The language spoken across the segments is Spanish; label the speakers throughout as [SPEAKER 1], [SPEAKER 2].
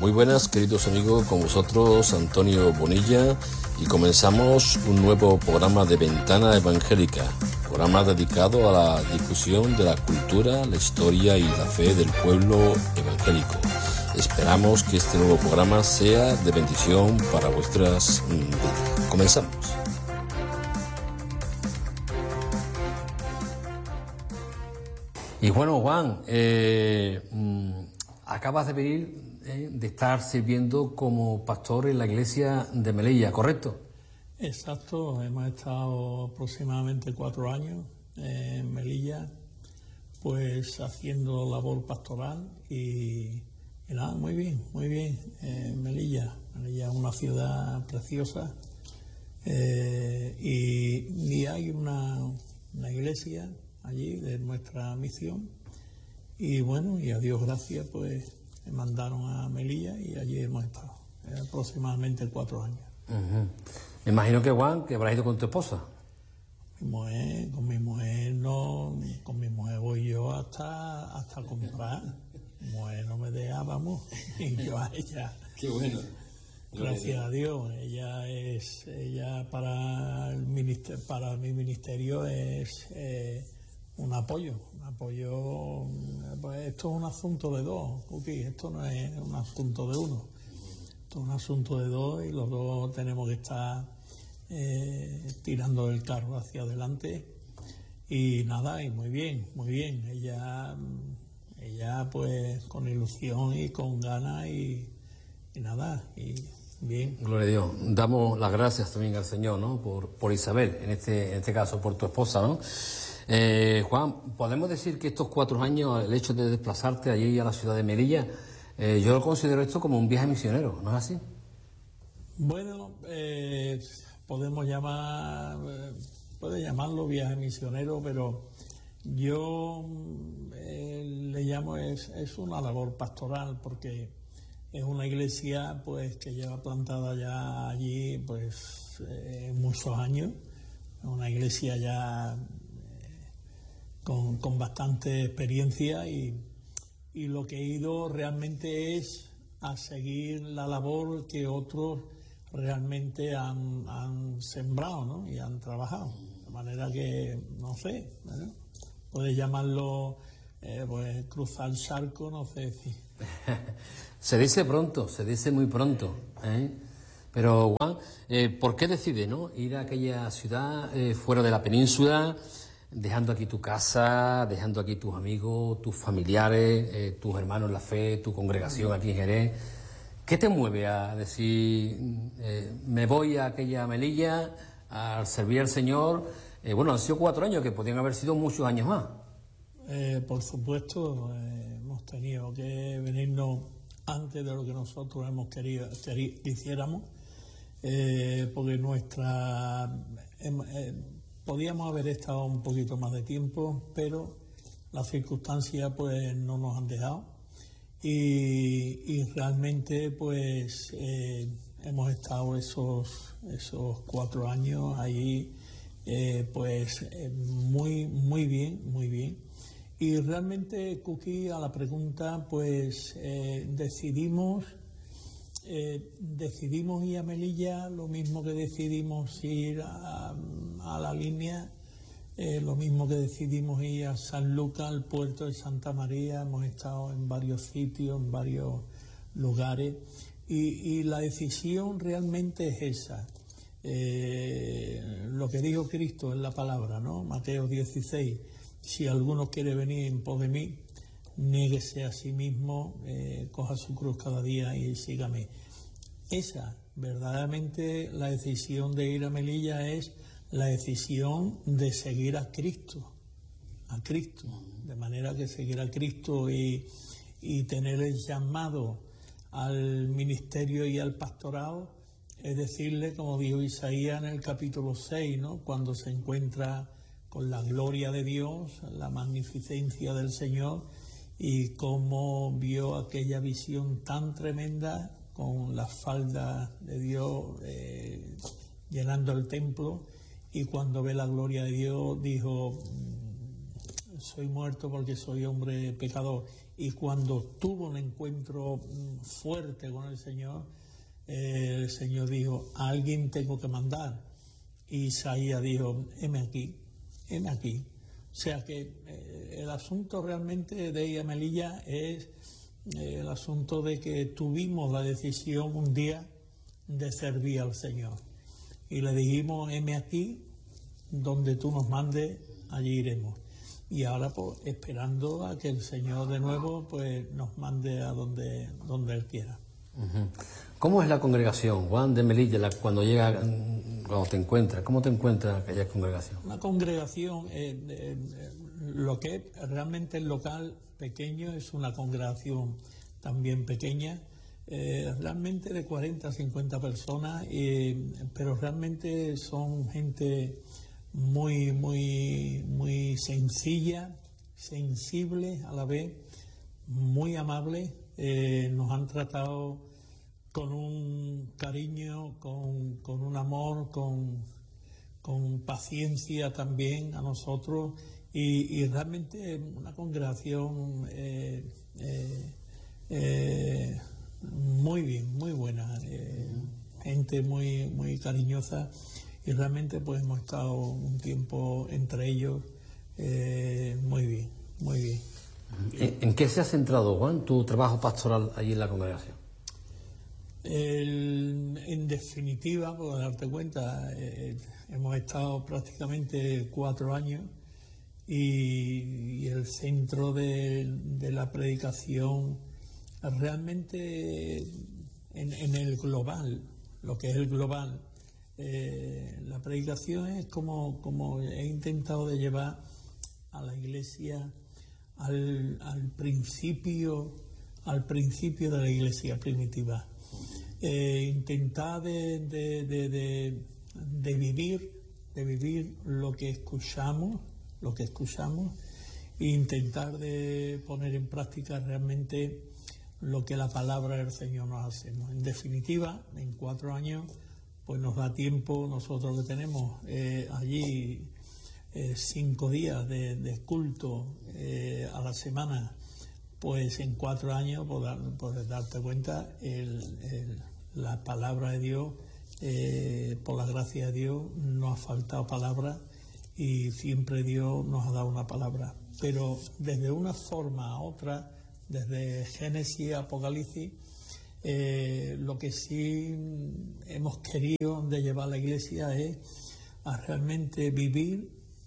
[SPEAKER 1] Muy buenas, queridos amigos, con vosotros Antonio Bonilla, y comenzamos un nuevo programa de Ventana Evangélica, programa dedicado a la difusión de la cultura, la historia y la fe del pueblo evangélico. Esperamos que este nuevo programa sea de bendición para vuestras vidas. Comenzamos. Y bueno, Juan, acabas de venir de estar sirviendo como pastor en la iglesia de Melilla, ¿correcto?
[SPEAKER 2] Exacto, hemos estado aproximadamente 4 años en Melilla, pues haciendo labor pastoral y nada, muy bien. Melilla es una ciudad preciosa y hay una iglesia allí de nuestra misión y bueno, y a Dios gracias, pues me mandaron a Melilla y allí hemos estado aproximadamente 4 años.
[SPEAKER 1] Uh-huh. Me imagino que, Juan, que habrás ido con tu esposa.
[SPEAKER 2] Con mi mujer voy yo hasta comprar. Mi mujer no me deja, vamos, y yo a ella.
[SPEAKER 1] Qué bueno.
[SPEAKER 2] Gracias a Dios, ella para mi ministerio es un apoyo, pues esto es un asunto de dos, Cookie, esto no es un asunto de uno, esto es un asunto de dos y los dos tenemos que estar tirando el carro hacia adelante y nada, y muy bien, ella pues con ilusión y con ganas y nada, y bien.
[SPEAKER 1] Gloria a Dios. Damos las gracias también al Señor, ¿no? Por Isabel, en este caso, por tu esposa, ¿no? Juan, podemos decir que estos 4 años, el hecho de desplazarte allí a la ciudad de Melilla, yo lo considero esto como un viaje misionero, ¿no es así?
[SPEAKER 2] Bueno, puede llamarlo viaje misionero, pero yo le llamo es una labor pastoral, porque es una iglesia pues que lleva plantada ya allí pues muchos años, una iglesia ya con bastante experiencia y lo que he ido realmente es a seguir la labor que otros realmente han sembrado, ¿no? Y han trabajado, de manera que, no sé, ¿no? Puedes llamarlo pues cruzar el charco, no sé si...
[SPEAKER 1] Se dice pronto, se dice muy pronto, ¿eh? Pero Juan, ¿por qué decides, no, ir a aquella ciudad fuera de la península, dejando aquí tu casa, dejando aquí tus amigos, tus familiares, tus hermanos en la fe, tu congregación aquí en Jerez? ¿Qué te mueve a decir, me voy a aquella Melilla a servir al Señor? Bueno, han sido 4 años, que podrían haber sido muchos años más.
[SPEAKER 2] Por supuesto, hemos tenido que venirnos antes de lo que nosotros hemos querido que hiciéramos, porque podíamos haber estado un poquito más de tiempo, pero las circunstancias pues no nos han dejado y realmente pues hemos estado esos 4 años ahí pues muy bien. Y realmente, Cookie, a la pregunta, pues decidimos ir a Melilla, lo mismo que decidimos ir a la línea, lo mismo que decidimos ir a San Lucas, al puerto de Santa María. Hemos estado en varios sitios, en varios lugares, y la decisión realmente es esa. Lo que dijo Cristo en la palabra, ¿no? Mateo 16, si alguno quiere venir en pos de mí, niéguese a sí mismo, coja su cruz cada día y sígame. Esa, verdaderamente, la decisión de ir a Melilla es la decisión de seguir a Cristo, de manera que seguir a Cristo y tener el llamado al ministerio y al pastorado es decirle, como dijo Isaías en el capítulo 6, ¿no? Cuando se encuentra con la gloria de Dios, la magnificencia del Señor, y cómo vio aquella visión tan tremenda con las faldas de Dios llenando el templo, y cuando ve la gloria de Dios dijo, soy muerto porque soy hombre pecador. y cuando tuvo un encuentro fuerte con el Señor dijo, a alguien tengo que mandar. Y Isaías dijo, heme aquí, heme aquí. O sea que el asunto realmente de ella Melilla es el asunto de que tuvimos la decisión un día de servir al Señor. Y le dijimos, heme aquí, donde tú nos mandes, allí iremos. Y ahora pues esperando a que el Señor de nuevo pues nos mande a donde Él quiera.
[SPEAKER 1] Uh-huh. ¿Cómo es la congregación, Juan de Melilla, cuando te encuentras? ¿Cómo te encuentras aquella congregación?
[SPEAKER 2] Una congregación, lo que es realmente el local pequeño es una congregación también pequeña, realmente de 40 a 50 personas, pero realmente son gente muy, muy, muy sencilla, sensible a la vez, muy amable. Nos han tratado con un cariño, con un amor, con paciencia también a nosotros, y realmente una congregación muy bien, muy buena, gente muy, muy cariñosa, y realmente pues hemos estado un tiempo entre ellos muy bien, muy bien.
[SPEAKER 1] ¿En qué se ha centrado, Juan, tu trabajo pastoral allí en la congregación?
[SPEAKER 2] En definitiva, por darte cuenta, hemos estado prácticamente 4 años y el centro de la predicación realmente en el global, lo que es el global, la predicación es como he intentado de llevar a la Iglesia al principio de la Iglesia primitiva. Intentar de vivir lo que escuchamos, e intentar de poner en práctica realmente lo que la palabra del Señor nos hace, ¿no? En definitiva, en 4 años, pues nos da tiempo, nosotros que tenemos allí 5 días de culto a la semana, pues en 4 años, por darte cuenta, la palabra de Dios, por la gracia de Dios, no ha faltado palabra y siempre Dios nos ha dado una palabra. Pero desde una forma a otra, desde Génesis a Apocalipsis, lo que sí hemos querido de llevar a la Iglesia es a realmente vivir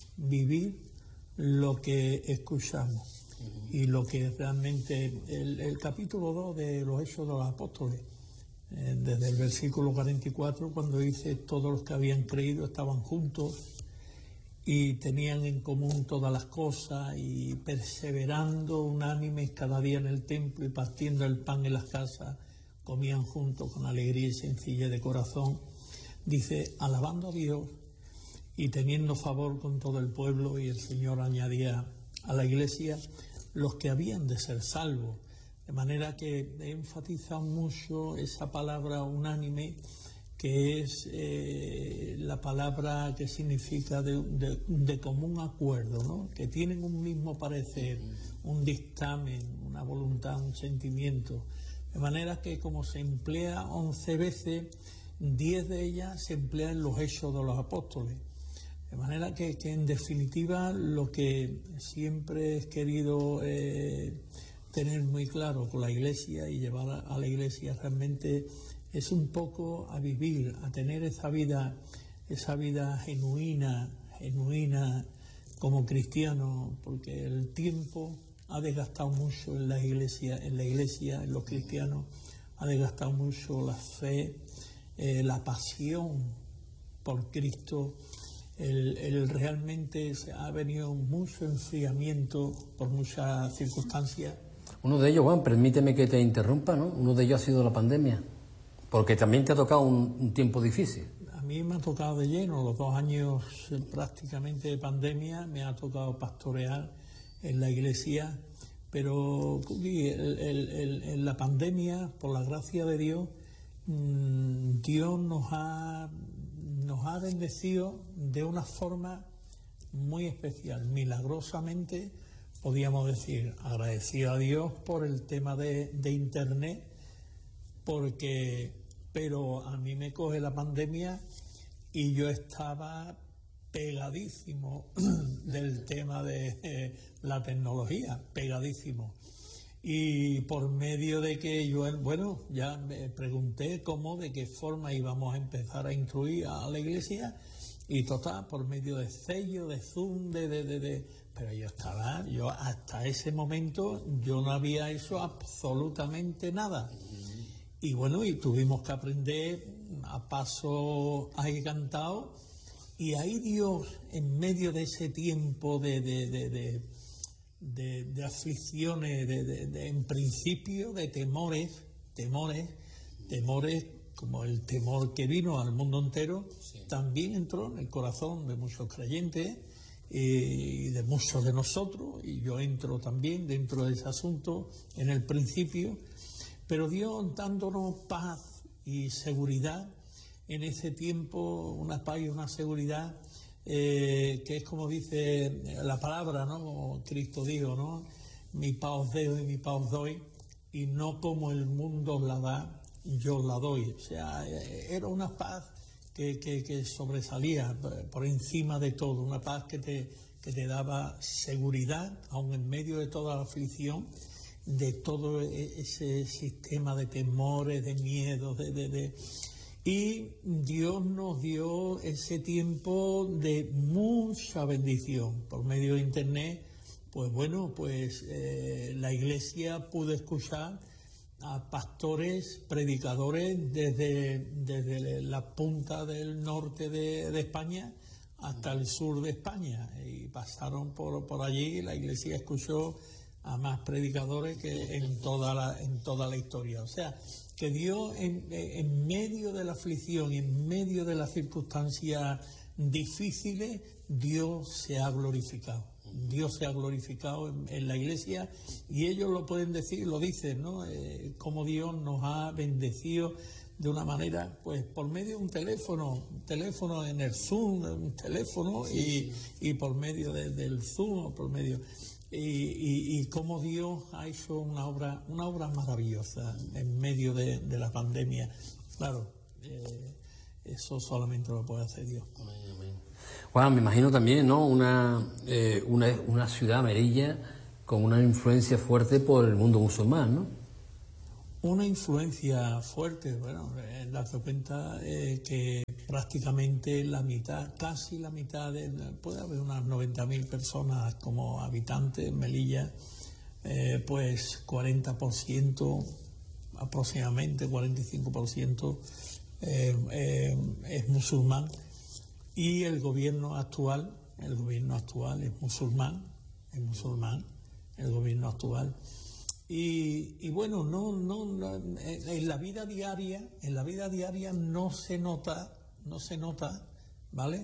[SPEAKER 2] lo que escuchamos. Y lo que realmente el capítulo 2 de los Hechos de los Apóstoles, desde el versículo 44, cuando dice todos los que habían creído estaban juntos y tenían en común todas las cosas, y perseverando unánimes cada día en el templo y partiendo el pan en las casas, comían juntos con alegría y sencillez de corazón. Dice, alabando a Dios y teniendo favor con todo el pueblo, y el Señor añadía a la Iglesia los que habían de ser salvos. De manera que he enfatizado mucho esa palabra unánime, que es la palabra que significa de común acuerdo, ¿no? Que tienen un mismo parecer, un dictamen, una voluntad, un sentimiento. De manera que como se emplea 11 veces, 10 de ellas se emplean en los Hechos de los Apóstoles. De manera que en definitiva lo que siempre he querido tener muy claro con la Iglesia y llevar a la Iglesia realmente es un poco a vivir, a tener esa vida genuina como cristiano, porque el tiempo ha desgastado mucho en la Iglesia, en los cristianos, ha desgastado mucho la fe, la pasión por Cristo. Realmente se ha venido mucho enfriamiento por muchas circunstancias.
[SPEAKER 1] Uno de ellos, Juan, permíteme que te interrumpa, ¿no? Uno de ellos ha sido la pandemia, porque también te ha tocado un tiempo difícil.
[SPEAKER 2] A mí me ha tocado de lleno, los 2 años prácticamente de pandemia, me ha tocado pastorear en la Iglesia, pero en la pandemia, por la gracia de Dios, Dios nos ha bendecido de una forma muy especial, milagrosamente, podíamos decir, agradecido a Dios por el tema de Internet, pero a mí me coge la pandemia y yo estaba pegadísimo del tema de la tecnología, pegadísimo. Y por medio de que yo, ya me pregunté de qué forma íbamos a empezar a instruir a la Iglesia, y total, por medio de sello, de Zoom, pero yo hasta ese momento, yo no había hecho absolutamente nada. Y y tuvimos que aprender a paso agigantado, y ahí Dios, en medio de ese tiempo de aflicciones, en principio de temores, como el temor que vino al mundo entero, sí, también entró en el corazón de muchos creyentes y de muchos de nosotros, y yo entro también dentro de ese asunto en el principio, pero Dios dándonos paz y seguridad en ese tiempo, una paz y una seguridad que es como dice la palabra, ¿no? Como Cristo dijo, ¿no? Mi paz os dejo y mi paz os doy, y no como el mundo os la da, yo os la doy. O sea, era una paz que sobresalía por encima de todo, una paz que te daba seguridad, aun en medio de toda la aflicción, de todo ese sistema de temores, de miedos, y Dios nos dio ese tiempo de mucha bendición. Por medio de Internet, la Iglesia pudo escuchar a pastores, predicadores desde la punta del norte de España hasta el sur de España, y pasaron por allí. La Iglesia escuchó a más predicadores que en toda la historia. O sea, que Dios en medio de la aflicción, en medio de las circunstancias difíciles, Dios se ha glorificado. Dios se ha glorificado en la Iglesia, y ellos lo pueden decir, lo dicen, ¿no? Cómo Dios nos ha bendecido de una manera, por medio de un teléfono en el Zoom, un teléfono, sí, y por medio del Zoom, por medio... Y cómo Dios ha hecho una obra maravillosa en medio de la pandemia. Claro, eso solamente lo puede hacer Dios.
[SPEAKER 1] Amén, amén. Juan, me imagino también, ¿no? Una ciudad, Melilla, con una influencia fuerte por el mundo musulmán, ¿no?
[SPEAKER 2] Una influencia fuerte, darse cuenta que prácticamente casi la mitad, puede haber unas 90.000 personas como habitantes en Melilla, 40%, aproximadamente 45% es musulmán, y el gobierno actual es musulmán, el gobierno actual. Y no, en la vida diaria no se nota, ¿vale?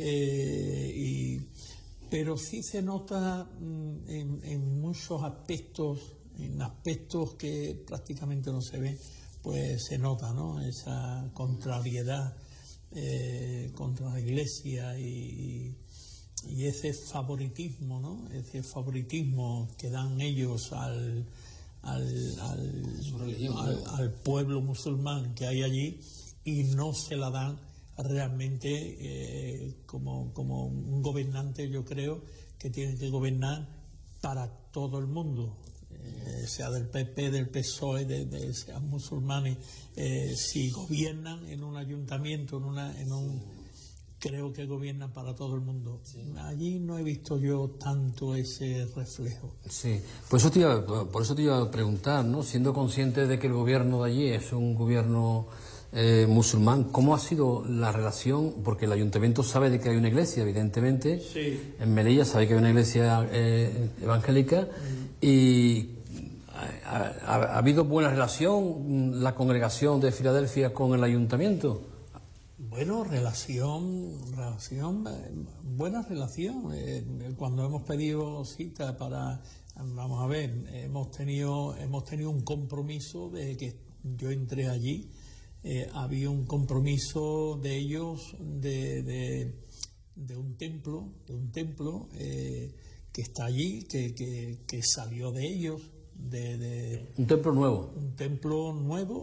[SPEAKER 2] Pero sí se nota en muchos aspectos, en aspectos que prácticamente no se ven, se nota, ¿no? Esa contrariedad contra la Iglesia y ese favoritismo, ¿no? Ese favoritismo que dan ellos al pueblo musulmán que hay allí, y no se la dan realmente como un gobernante. Yo creo que tiene que gobernar para todo el mundo, sea del PP, del PSOE, sean musulmanes. Si gobiernan en un ayuntamiento, creo que gobiernan para todo el mundo. Sí. Allí no he visto yo tanto ese reflejo.
[SPEAKER 1] Sí, por eso te iba a preguntar, ¿no? Siendo consciente de que el gobierno de allí es un gobierno musulmán, ¿cómo ha sido la relación? Porque el ayuntamiento sabe de que hay una iglesia, evidentemente.
[SPEAKER 2] Sí.
[SPEAKER 1] En Melilla sabe que hay una iglesia evangélica. Y ¿ha habido buena relación la congregación de Filadelfia con el ayuntamiento?
[SPEAKER 2] Bueno, buena relación. Cuando hemos pedido cita vamos a ver, hemos tenido un compromiso de que yo entré allí. Había un compromiso de ellos de un templo está allí, que salió de ellos,
[SPEAKER 1] un templo nuevo.
[SPEAKER 2] Un templo nuevo,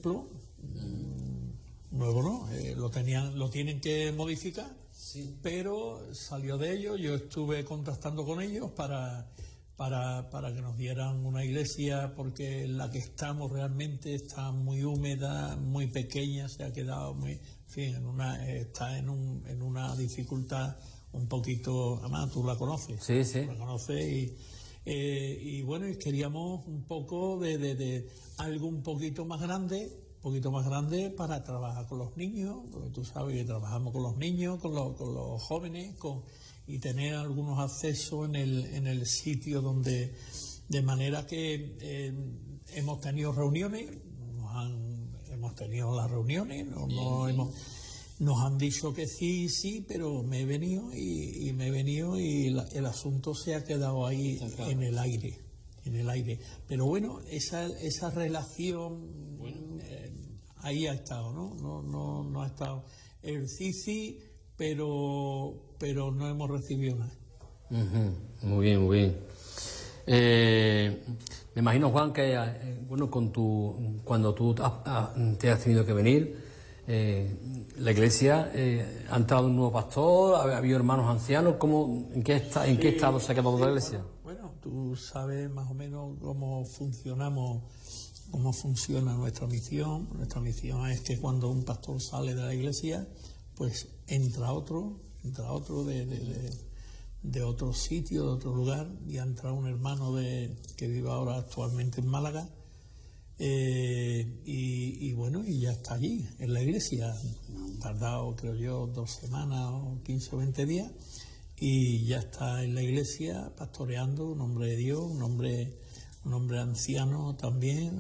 [SPEAKER 2] nuevo no, lo tienen que modificar,
[SPEAKER 1] sí.
[SPEAKER 2] Pero salió de ellos. Yo estuve contactando con ellos para que nos dieran una iglesia, porque la que estamos realmente está muy húmeda, muy pequeña, se ha quedado muy, en fin, está en una dificultad un poquito, además tú la conoces,
[SPEAKER 1] sí, sí.
[SPEAKER 2] La conoces y bueno, y queríamos un poco de algo un poquito más grande para trabajar con los niños, porque tú sabes que trabajamos con los niños, con los jóvenes, y tener algunos accesos en el sitio donde, de manera que hemos tenido reuniones, hemos tenido las reuniones, nos han dicho que sí, pero me he venido y el asunto se ha quedado ahí en el aire. Pero bueno, esa relación ahí ha estado, no ha estado el sí, pero no hemos recibido nada.
[SPEAKER 1] Muy bien. Me imagino, Juan, que bueno, cuando tú te has tenido que venir, la iglesia ha entrado un nuevo pastor, ha habido hermanos ancianos. ¿En qué estado se ha quedado la iglesia?
[SPEAKER 2] Bueno, tú sabes más o menos cómo funciona nuestra misión. Nuestra misión es que cuando un pastor sale de la iglesia, pues entra otro de otro sitio, de otro lugar, y ha entrado un hermano que vive ahora actualmente en Málaga, y bueno, y ya está allí, en la iglesia. Han tardado, creo yo, 2 semanas o 15 o 20 días, y ya está en la iglesia pastoreando, un hombre de Dios, un hombre anciano también,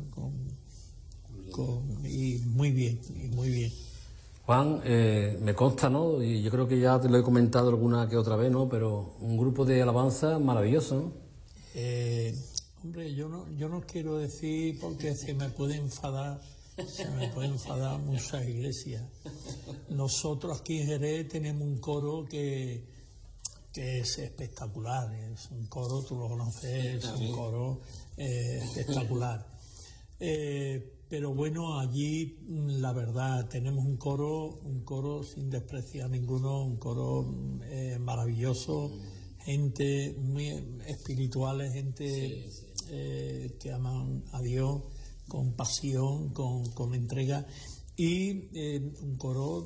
[SPEAKER 2] y muy bien.
[SPEAKER 1] Juan, me consta, ¿no? Y yo creo que ya te lo he comentado alguna que otra vez, ¿no? Pero un grupo de alabanza maravilloso, ¿no?
[SPEAKER 2] Hombre, yo no quiero decir, porque se me puede enfadar muchas iglesias. Nosotros aquí en Jerez tenemos un coro que es espectacular, es un coro, tú lo conoces, es un coro espectacular. Pero bueno, allí la verdad tenemos un coro sin despreciar ninguno, un coro maravilloso, gente muy espirituales, gente que aman a Dios con pasión, con entrega, y un coro